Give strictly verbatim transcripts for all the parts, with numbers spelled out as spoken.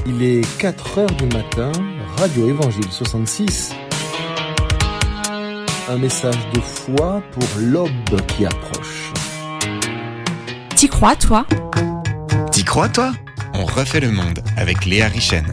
Il est quatre heures du matin, Radio Évangile soixante-six. Un message de foi pour l'aube qui approche. T'y crois, toi ? T'y crois, toi ? On refait le monde avec Léa Richen.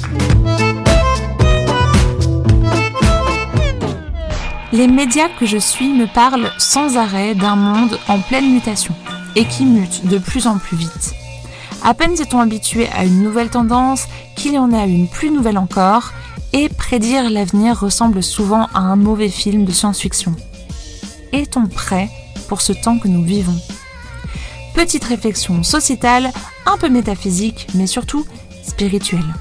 Les médias que je suis me parlent sans arrêt d'un monde en pleine mutation et qui mute de plus en plus vite. À peine s'est-on habitué à une nouvelle tendance qu'il y en a une plus nouvelle encore, et prédire l'avenir ressemble souvent à un mauvais film de science-fiction. Est-on prêt pour ce temps que nous vivons ? Petite réflexion sociétale, un peu métaphysique, mais surtout spirituelle.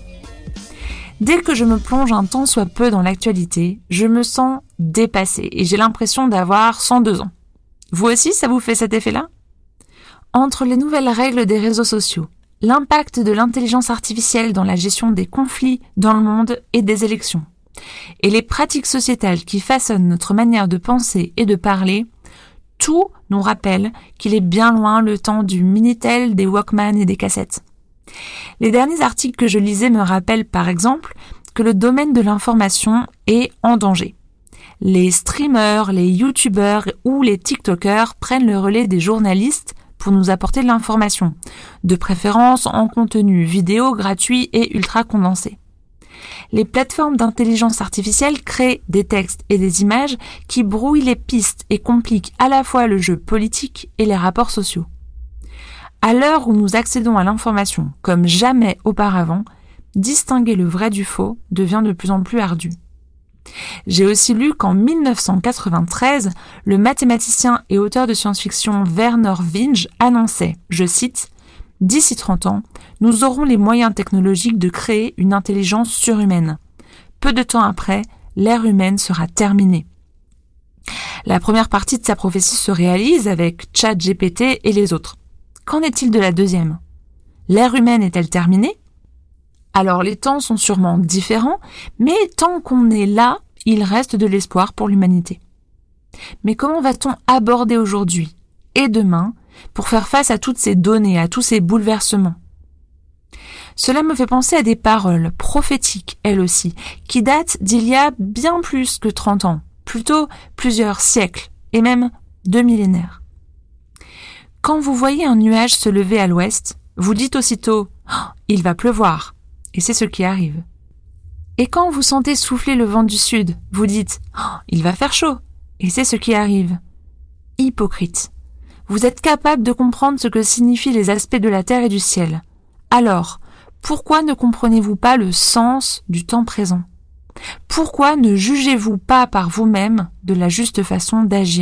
Dès que je me plonge un tant soit peu dans l'actualité, je me sens dépassée et j'ai l'impression d'avoir cent deux ans. Vous aussi, ça vous fait cet effet-là ? Entre les nouvelles règles des réseaux sociaux, l'impact de l'intelligence artificielle dans la gestion des conflits dans le monde et des élections, et les pratiques sociétales qui façonnent notre manière de penser et de parler, tout nous rappelle qu'il est bien loin le temps du Minitel, des Walkman et des cassettes. Les derniers articles que je lisais me rappellent par exemple que le domaine de l'information est en danger. Les streamers, les youtubeurs ou les tiktokers prennent le relais des journalistes pour nous apporter de l'information, de préférence en contenu vidéo gratuit et ultra condensé. Les plateformes d'intelligence artificielle créent des textes et des images qui brouillent les pistes et compliquent à la fois le jeu politique et les rapports sociaux. À l'heure où nous accédons à l'information comme jamais auparavant, distinguer le vrai du faux devient de plus en plus ardu. J'ai aussi lu qu'en mille neuf cent quatre-vingt-treize, le mathématicien et auteur de science-fiction Vernor Vinge annonçait, je cite, « D'ici trente ans, nous aurons les moyens technologiques de créer une intelligence surhumaine. Peu de temps après, l'ère humaine sera terminée. » La première partie de sa prophétie se réalise avec ChatGPT et les autres. Qu'en est-il de la deuxième ? L'ère humaine est-elle terminée ? Alors les temps sont sûrement différents, mais tant qu'on est là, il reste de l'espoir pour l'humanité. Mais comment va-t-on aborder aujourd'hui et demain pour faire face à toutes ces données, à tous ces bouleversements ? Cela me fait penser à des paroles prophétiques, elles aussi, qui datent d'il y a bien plus que trente ans, plutôt plusieurs siècles et même deux millénaires. Quand vous voyez un nuage se lever à l'ouest, vous dites aussitôt oh, « il va pleuvoir ». Et c'est ce qui arrive. Et quand vous sentez souffler le vent du sud, vous dites oh, « il va faire chaud » et c'est ce qui arrive. Hypocrite. Vous êtes capable de comprendre ce que signifient les aspects de la terre et du ciel. Alors, pourquoi ne comprenez-vous pas le sens du temps présent ? Pourquoi ne jugez-vous pas par vous-même de la juste façon d'agir ?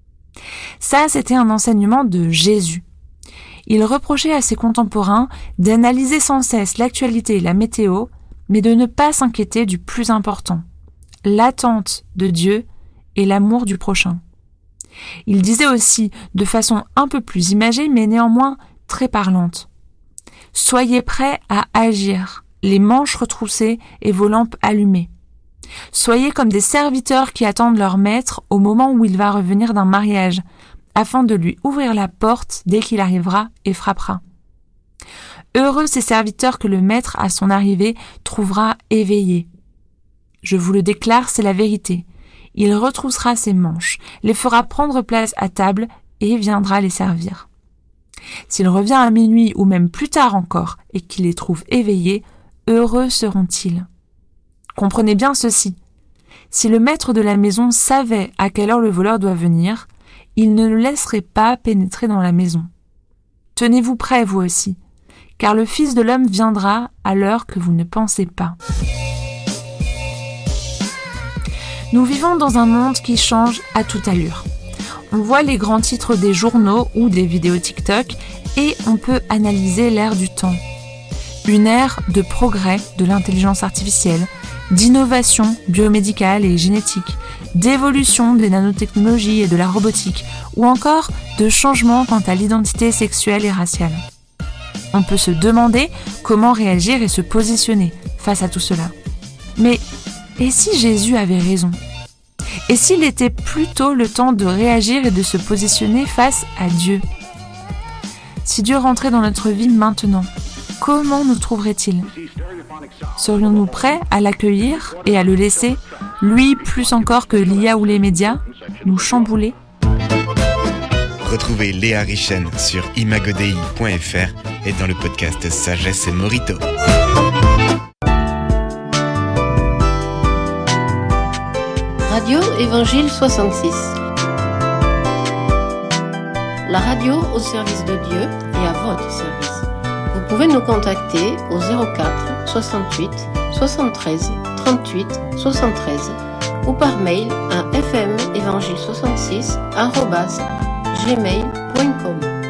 Ça, c'était un enseignement de Jésus. Il reprochait à ses contemporains d'analyser sans cesse l'actualité et la météo, mais de ne pas s'inquiéter du plus important, l'attente de Dieu et l'amour du prochain. Il disait aussi, de façon un peu plus imagée, mais néanmoins très parlante, « Soyez prêts à agir, les manches retroussées et vos lampes allumées. Soyez comme des serviteurs qui attendent leur maître au moment où il va revenir d'un mariage, afin de lui ouvrir la porte dès qu'il arrivera et frappera. Heureux ces serviteurs que le maître, à son arrivée, trouvera éveillés. Je vous le déclare, c'est la vérité. Il retroussera ses manches, les fera prendre place à table et viendra les servir. S'il revient à minuit ou même plus tard encore et qu'il les trouve éveillés, heureux seront-ils. Comprenez bien ceci. Si le maître de la maison savait à quelle heure le voleur doit venir, il ne le laisserait pas pénétrer dans la maison. Tenez-vous prêts, vous aussi, car le Fils de l'homme viendra à l'heure que vous ne pensez pas. Nous vivons dans un monde qui change à toute allure. On voit les grands titres des journaux ou des vidéos TikTok et on peut analyser l'ère du temps. Une ère de progrès de l'intelligence artificielle, d'innovation biomédicale et génétique, d'évolution des nanotechnologies et de la robotique, ou encore de changement quant à l'identité sexuelle et raciale. On peut se demander comment réagir et se positionner face à tout cela. Mais et si Jésus avait raison ? Et s'il était plutôt le temps de réagir et de se positionner face à Dieu ? Si Dieu rentrait dans notre vie maintenant, comment nous trouverait-il ? Serions-nous prêts à l'accueillir et à le laisser, lui plus encore que l'I A ou les médias, nous chambouler ? Retrouvez Léa Richen sur imagodei point f r et dans le podcast Sagesse et Morito. Radio Évangile soixante-six. La radio au service de Dieu et à votre service. Vous pouvez nous contacter au zéro quatre soixante-huit soixante-treize trente-huit soixante-treize ou par mail à f m évangile soixante-six arobase gmail point com.